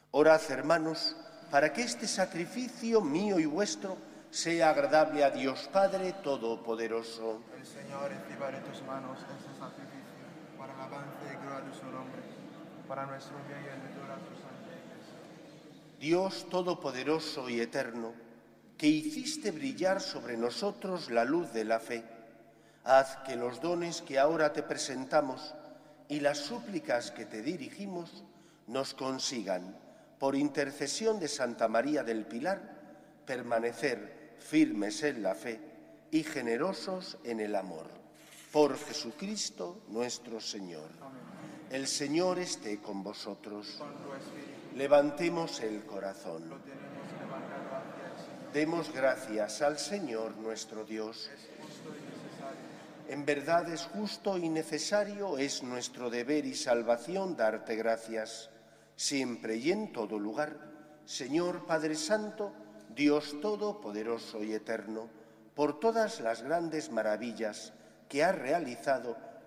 Orad, hermanos, para que este sacrificio mío y vuestro sea agradable a Dios Padre Todopoderoso. El Señor reciba de tus manos este sacrificio para el avance y gloria de su nombre, para nuestro bien y el de toda su santa Iglesia. Dios Todopoderoso y Eterno, que hiciste brillar sobre nosotros la luz de la fe, haz que los dones que ahora te presentamos y las súplicas que te dirigimos nos consigan, por intercesión de Santa María del Pilar, permanecer firmes en la fe y generosos en el amor. Por Jesucristo nuestro Señor. Amén. El Señor esté con vosotros. Con tu espíritu. Levantemos el corazón. Lo tenemos levantado hacia el Señor. Demos gracias al Señor nuestro Dios. Es justo y necesario. En verdad es justo y necesario, es nuestro deber y salvación darte gracias, siempre y en todo lugar. Señor Padre Santo, Dios Todopoderoso y Eterno, por todas las grandes maravillas que has realizado